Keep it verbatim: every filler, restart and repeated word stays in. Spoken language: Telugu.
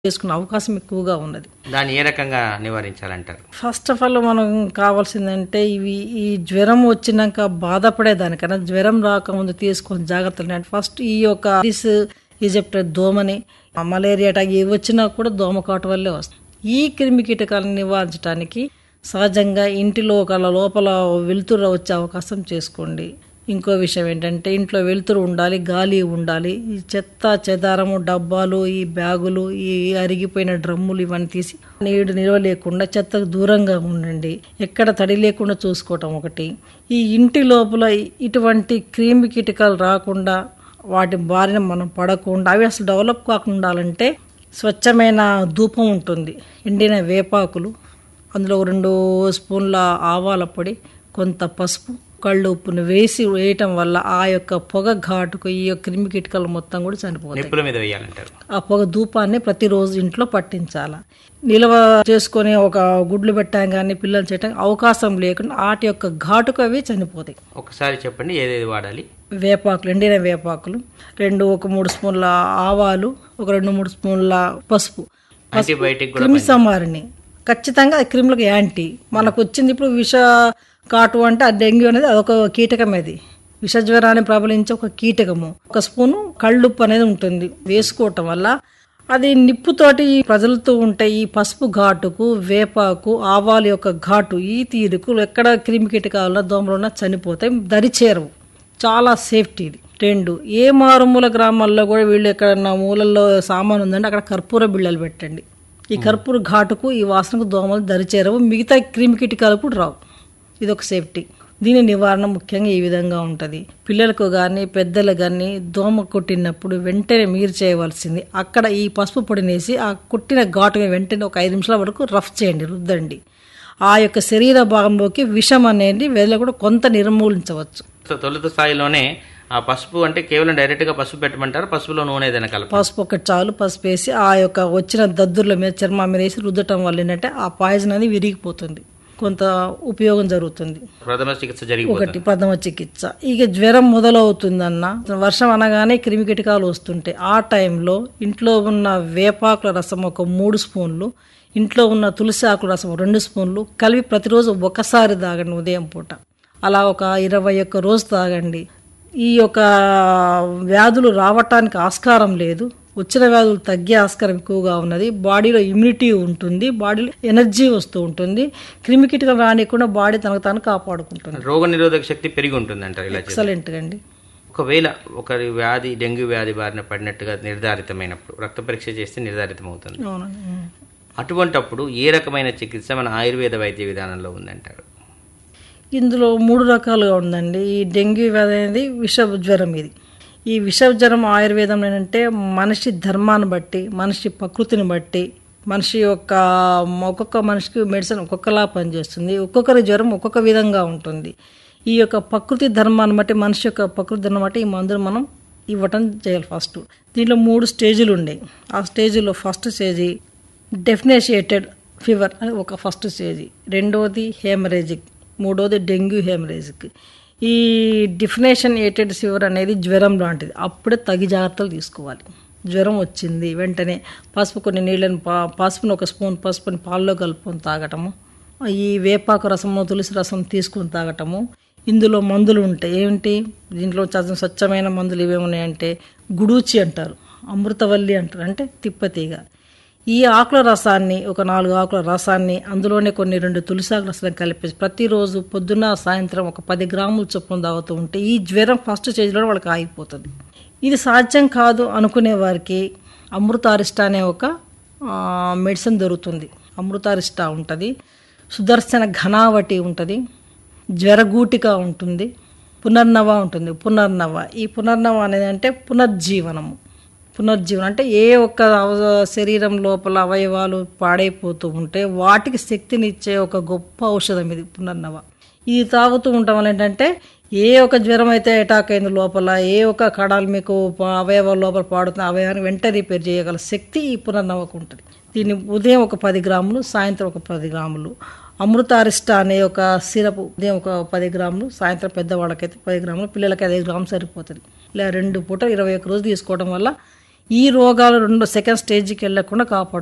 చేసుకునే అవకాశం ఎక్కువగా ఉన్నది. దాన్ని ఏ రకంగా నివారించాలంటారు? ఫస్ట్ ఆఫ్ ఆల్ మనం కావాల్సిందంటే ఇవి ఈ జ్వరం వచ్చినాక బాధపడేదానికన్నా జ్వరం రాకముందు తీసుకొని జాగ్రత్తలు అంటే ఫస్ట్ ఈ యొక్క దిస్ ఈజిప్ట్ దోమని మలేరియా అటాక్ ఇవి వచ్చినా కూడా దోమ కాటు వల్లే వస్తుంది. ఈ క్రిమి కీటకాలను నివారించడానికి సహజంగా ఇంటిలో ఒక లోపల వెలుతురు వచ్చే అవకాశం చేసుకోండి. ఇంకో విషయం ఏంటంటే ఇంట్లో వెలుతురు ఉండాలి, గాలి ఉండాలి. ఈ చెత్త చెదారము డబ్బాలు, ఈ బ్యాగులు, ఈ అరిగిపోయిన డ్రమ్ములు ఇవన్నీ తీసి నీడు నిల్వ లేకుండా చెత్తకు దూరంగా ఉండండి. ఎక్కడ తడి లేకుండా చూసుకోవటం ఒకటి. ఈ ఇంటి లోపల ఇటువంటి క్రిమి కీటకాలు రాకుండా వాటి బారిన మనం పడకుండా అవి అసలు డెవలప్ కాకుండా ఉండాలంటే స్వచ్ఛమైన ధూపం ఉంటుంది, ఎండిన వేపాకులు, అందులో రెండు స్పూన్ల ఆవాల పొడి, కొంత పసుపు, కళ్ళు ఉప్పును వేసి వేయటం వల్ల ఆ యొక్క పొగ ఘాటుకు ఈ యొక్క క్రిమి కీటకాలు మొత్తం కూడా చనిపోతాయి. నిప్పుల మీద వేయాలంటారు. ఆ పొగ ధూపాన్ని ప్రతిరోజు ఇంట్లో పట్టించాల. నిల్వ చేసుకుని ఒక గుడ్లు పెట్టాం కానీ పిల్లలు చేయటం అవకాశం లేకుండా వాటి యొక్క ఘాటుకు అవి చనిపోతాయి. ఒకసారి చెప్పండి ఏదేది వాడాలి? వేపాకులు, ఎండిన వేపాకులు, రెండు ఒక మూడు స్పూన్ల ఆవాలు, ఒక రెండు మూడు స్పూన్ల పసుపు. యాంటీబయాటిక్ కూడా క్రిమి సంహారిణి ఖచ్చితంగా క్రిములకు యాంటీ. మనకు వచ్చింది ఇప్పుడు విష కాటు అంటే ఆ డెంగ్యూ అనేది అదొక కీటకం. అది విష జ్వరాన్ని ప్రబలించే ఒక కీటకము. ఒక స్పూను కళ్ళుప్పు అనేది ఉంటుంది, వేసుకోవటం వల్ల అది నిప్పుతోటి ప్రజలతో ఉంటే ఈ పసుపు ఘాటుకు, వేపాకు, ఆవాల యొక్క ఘాటు ఈ తీరుకు ఎక్కడ క్రిమి కీటకాల దోమలున్నా చనిపోతాయి, దరిచేరవు. చాలా సేఫ్టీ ఇది. రెండు, ఏ మారుమూల గ్రామాల్లో కూడా వీళ్ళు ఎక్కడన్నా మూలల్లో సామాన్ ఉందంటే అక్కడ కర్పూర బిళ్ళలు పెట్టండి. ఈ కర్పూర ఘాటుకు ఈ వాసనకు దోమలు దరిచేరవు, మిగతా క్రిమి కీటకాలు కూడా రావు. ఇది ఒక సేఫ్టీ. దీని నివారణ ముఖ్యంగా ఈ విధంగా ఉంటుంది. పిల్లలకు కానీ పెద్దలు కానీ దోమ కొట్టినప్పుడు వెంటనే మీరు చేయవలసింది అక్కడ ఈ పసుపు పొడినేసి ఆ కొట్టిన ఘాటుని వెంటనే ఒక ఐదు నిమిషాల వరకు రఫ్ చేయండి, రుద్దండి. ఆ యొక్క శరీర భాగంలోకి విషం అనేది వెళ్ళ కూడా కొంత నిర్మూలించవచ్చు. సో తొలుత స్థాయిలోనే ఆ పసుపు అంటే కేవలం డైరెక్ట్ గా పసుపు పెట్టమంటారు, పసుపులో నూనె ఏదైనా కలపాలి? పసుపు ఒకటి చాలు. పసుపు వేసి ఆ యొక్క వచ్చిన దద్దుర్ల మీద చర్మం మీద వేసి రుద్దటం వల్ల ఏంటంటే ఆ పాయిజన్ అనేది విరిగిపోతుంది, కొంత ఉపయోగం జరుగుతుంది. ప్రథమ చికిత్స జరిగి ఒకటి ప్రథమ చికిత్స. ఇక జ్వరం మొదలవుతుందన్న వర్షం అనగానే క్రిమి కీటకాలు వస్తుంటాయి. ఆ టైంలో ఇంట్లో ఉన్న వేపాకుల రసం ఒక మూడు స్పూన్లు, ఇంట్లో ఉన్న తులసి ఆకుల రసం రెండు స్పూన్లు కలిపి ప్రతిరోజు ఒకసారి తాగండి ఉదయం పూట. అలా ఒక ఇరవై ఒక్క రోజు తాగండి. ఈ యొక్క వ్యాధులు రావటానికి ఆస్కారం లేదు, వచ్చిన వ్యాధులు తగ్గే ఆస్కారం ఎక్కువగా ఉన్నది. బాడీలో ఇమ్యూనిటీ ఉంటుంది, బాడీలో ఎనర్జీ వస్తూ ఉంటుంది, క్రిమి కీటకాలు రానికుండా బాడీ తనకు తాను కాపాడుకుంటుంది. రోగ నిరోధక శక్తి పెరిగి ఉంటుంది అంటారు ఇలా చేస్తే. ఎక్సలెంట్ అండి. ఒకవేళ ఒకరి వ్యాధి డెంగ్యూ వ్యాధి బారిన పడినట్టుగా నిర్ధారితమైనప్పుడు రక్త పరీక్ష చేస్తే నిర్ధారితం అవుతుంది. అవునండి. అటువంటప్పుడు ఏ రకమైన చికిత్స మన ఆయుర్వేద వైద్య విధానంలో ఉందంటారు? ఇందులో మూడు రకాలుగా ఉందండి. ఈ డెంగ్యూ వ్యాధి అనేది విష జ్వరం. ఇది ఈ విష జ్వరం ఆయుర్వేదం ఏంటంటే మనిషి ధర్మాన్ని బట్టి, మనిషి ప్రకృతిని బట్టి, మనిషి యొక్క ఒక్కొక్క మనిషికి మెడిసిన్ ఒక్కొక్కలా పనిచేస్తుంది, ఒక్కొక్కరి జ్వరం ఒక్కొక్క విధంగా ఉంటుంది. ఈ యొక్క ప్రకృతి ధర్మాన్ని బట్టి, మనిషి యొక్క ప్రకృతి ధర్మం బట్టి ఈ మందులు మనం ఇవ్వటం చేయాలి. ఫస్ట్ దీంట్లో మూడు స్టేజీలు ఉన్నాయి. ఆ స్టేజీలో ఫస్ట్ స్టేజీ డెఫినేషియేటెడ్ ఫీవర్ అని ఒక ఫస్ట్ స్టేజీ, రెండోది హెమరేజిక్, మూడోది డెంగ్యూ హెమరేజిక్. ఈ డిఫినేషన్ ఏటెడ్ ఫీవర్ అనేది జ్వరం లాంటిది, అప్పుడే తగి జాగ్రత్తలు తీసుకోవాలి. జ్వరం వచ్చింది వెంటనే పసుపు కొన్ని నీళ్ళని పా పసుపుని ఒక స్పూన్ పసుపుని పాల్లో కలుపుకొని తాగటము, ఈ వేపాకు రసము తులసి రసం తీసుకొని తాగటము. ఇందులో మందులు ఉంటాయి. ఏంటి దీంట్లో స్వచ్ఛమైన మందులు ఇవేమున్నాయంటే గుడూచి అంటారు, అమృతవల్లి అంటారు, అంటే తిప్పతీగ. ఈ ఆకుల రసాన్ని ఒక నాలుగు ఆకుల రసాన్ని అందులోనే కొన్ని రెండు తులసి ఆకుల రసాన్ని కలిపేసి ప్రతిరోజు పొద్దున్న సాయంత్రం ఒక పది గ్రాములు చొప్పున తాగుతూ ఉంటే ఈ జ్వరం ఫస్ట్ స్టేజ్లో వాళ్ళకి ఆగిపోతుంది. ఇది సాధ్యం కాదు అనుకునే వారికి అమృతారిష్ట అనే ఒక మెడిసిన్ దొరుకుతుంది. అమృతారిష్ట ఉంటుంది, సుదర్శన ఘనావటి ఉంటుంది, జ్వరగూటిక ఉంటుంది, పునర్నవ ఉంటుంది. పునర్నవ ఈ పునర్నవ అనేది అంటే పునర్జీవనము. పునర్జీవనం అంటే ఏ ఒక్క శరీరం లోపల అవయవాలు పాడైపోతూ ఉంటే వాటికి శక్తినిచ్చే ఒక గొప్ప ఔషధం ఇది పునర్నవ. ఇది తాగుతూ ఉండటం వల్ల ఏంటంటే ఏ ఒక జ్వరం అయితే అటాక్ అయింది లోపల, ఏ ఒక కణాలు మీకు అవయవాల లోపల పాడుతున్న అవయవాన్ని వెంటనే రిపేర్ చేయగల శక్తి ఈ పునర్నవకు ఉంటుంది. దీన్ని ఉదయం ఒక పది గ్రాములు, సాయంత్రం ఒక పది గ్రాములు. అమృతారిష్ట అనే ఒక సిరప్ ఉదయం ఒక పది గ్రాములు, సాయంత్రం పెద్దవాళ్ళకైతే పది గ్రాములు, పిల్లలకి ఐదు గ్రాములు సరిపోతుంది. ఇలా రెండు పూట ఇరవై ఒక్క రోజు తీసుకోవడం వల్ల ఈ రోగాలు రెండో సెకండ్ స్టేజ్కి వెళ్లకుండా కాపాడుతుంది.